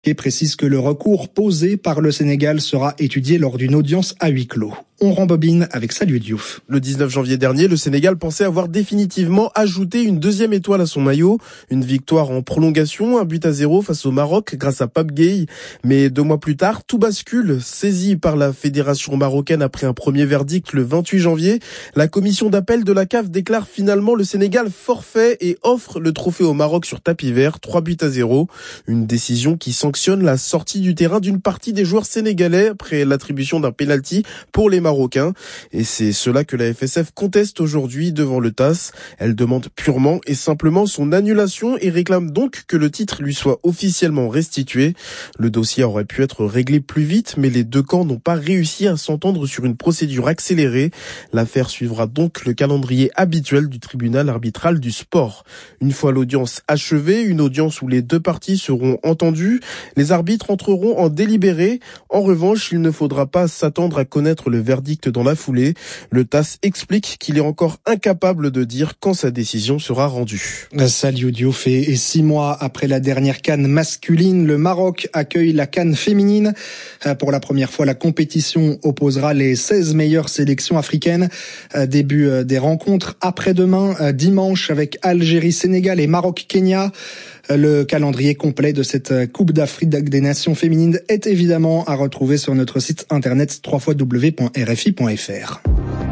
et précise que le recours posé par le Sénégal sera étudié lors d'une audience à huis clos. On rembobine avec Salut Diouf. Le 19 janvier dernier, le Sénégal pensait avoir définitivement ajouté une deuxième étoile à son maillot. Une victoire en prolongation, 1-0 face au Maroc grâce à Pape Gueye. Mais 2 mois plus tard, tout bascule. Saisi par la fédération marocaine après un premier verdict le 28 janvier, la commission d'appel de la CAF déclare finalement le Sénégal forfait et offre le trophée au Maroc sur tapis vert, 3-0. Une décision qui sanctionne la sortie du terrain d'une partie des joueurs sénégalais après l'attribution d'un pénalty pour les Marocains. Et c'est cela que la FSF conteste aujourd'hui devant le TAS. Elle demande purement et simplement son annulation et réclame donc que le titre lui soit officiellement restitué. Le dossier aurait pu être réglé plus vite, mais les deux camps n'ont pas réussi à s'entendre sur une procédure accélérée. L'affaire suivra donc le calendrier habituel du tribunal arbitral du sport. Une fois l'audience achevée, une audience où les deux parties seront entendues, les arbitres entreront en délibéré. En revanche, il ne faudra pas s'attendre à connaître le verdict dans la foulée. Le TAS explique qu'il est encore incapable de dire quand sa décision sera rendue. Salut Diouf, et 6 mois après la dernière CAN masculine, le Maroc accueille la CAN féminine. Pour la première fois, la compétition opposera les 16 meilleures sélections africaines. Début des rencontres après-demain, dimanche, avec Algérie, Sénégal et Maroc-Kenya. Le calendrier complet de cette Coupe d'Afrique des Nations féminines est évidemment à retrouver sur notre site internet www.rfi.fr.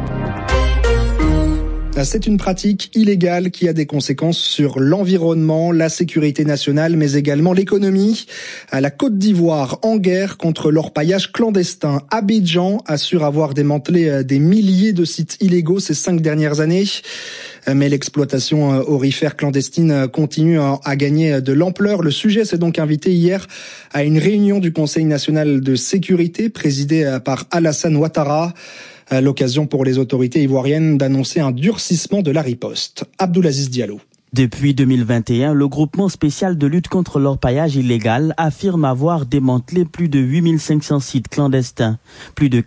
C'est une pratique illégale qui a des conséquences sur l'environnement, la sécurité nationale, mais également l'économie. La Côte d'Ivoire en guerre contre l'orpaillage clandestin. Abidjan assure avoir démantelé des milliers de sites illégaux ces 5 dernières années. Mais l'exploitation aurifère clandestine continue à gagner de l'ampleur. Le sujet s'est donc invité hier à une réunion du Conseil national de sécurité présidée par Alassane Ouattara. L'occasion pour les autorités ivoiriennes d'annoncer un durcissement de la riposte. Abdoulaziz Diallo. Depuis 2021, le groupement spécial de lutte contre l'orpaillage illégal affirme avoir démantelé plus de 8500 sites clandestins. Plus de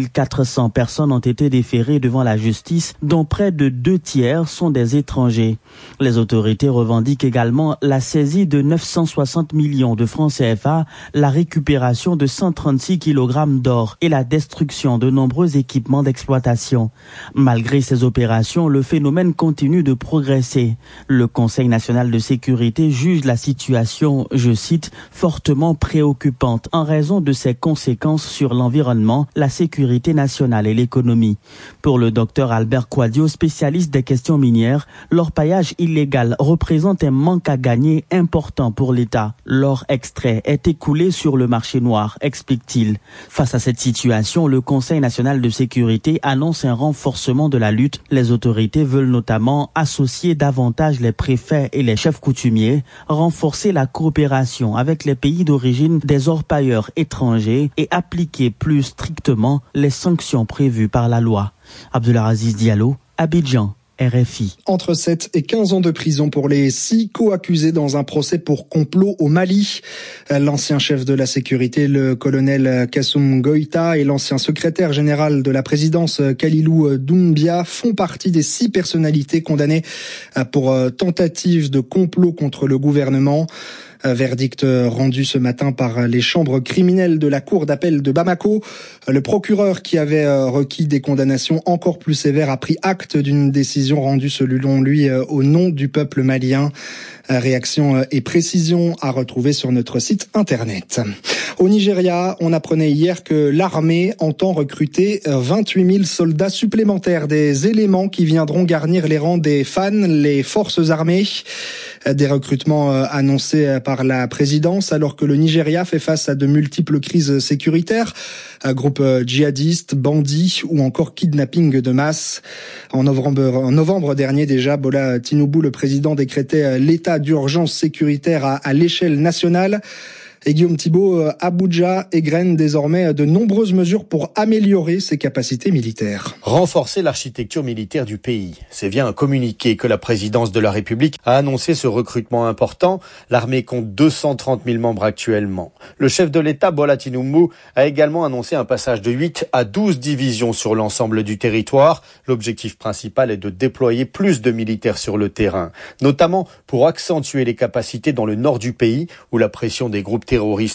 4400 personnes ont été déférées devant la justice, dont près de 2 tiers sont des étrangers. Les autorités revendiquent également la saisie de 960 millions de francs CFA, la récupération de 136 kg d'or et la destruction de nombreux équipements d'exploitation. Malgré ces opérations, le phénomène continue de progresser. Le Conseil national de sécurité juge la situation, je cite, fortement préoccupante en raison de ses conséquences sur l'environnement, la sécurité nationale et l'économie. Pour le docteur Albert Quadio, spécialiste des questions minières, l'orpaillage illégal représente un manque à gagner important pour l'État. L'or extrait est écoulé sur le marché noir, explique-t-il. Face à cette situation, le Conseil national de sécurité annonce un renforcement de la lutte. Les autorités veulent notamment associer davantage les préfets et les chefs coutumiers, renforcer la coopération avec les pays d'origine des orpailleurs étrangers et appliquer plus strictement les sanctions prévues par la loi. Abdoulaziz Diallo, Abidjan. RFI. Entre 7 et 15 ans de prison pour les 6 co-accusés dans un procès pour complot au Mali. L'ancien chef de la sécurité, le colonel Kassoum Goïta, et l'ancien secrétaire général de la présidence, Kalilou Doumbia, font partie des 6 personnalités condamnées pour tentative de complot contre le gouvernement. Verdict rendu ce matin par les chambres criminelles de la cour d'appel de Bamako. Le procureur qui avait requis des condamnations encore plus sévères a pris acte d'une décision rendue selon lui au nom du peuple malien. Réaction et précision à retrouver sur notre site internet. Au Nigeria, on apprenait hier que l'armée entend recruter 28 000 soldats supplémentaires, des éléments qui viendront garnir les rangs des FAN, les forces armées. Des recrutements annoncés par la présidence alors que le Nigeria fait face à de multiples crises sécuritaires, groupes djihadistes, bandits ou encore kidnapping de masse. En novembre dernier déjà, Bola Tinubu, le président, décrétait l'état d'urgence sécuritaire à l'échelle nationale. Et Guillaume Thibault, Abuja égrène désormais de nombreuses mesures pour améliorer ses capacités militaires. Renforcer l'architecture militaire du pays. C'est via un communiqué que la présidence de la République a annoncé ce recrutement important. L'armée compte 230 000 membres actuellement. Le chef de l'État, Bola Tinubu, a également annoncé un passage de 8 à 12 divisions sur l'ensemble du territoire. L'objectif principal est de déployer plus de militaires sur le terrain, notamment pour accentuer les capacités dans le nord du pays où la pression des groupes terroristes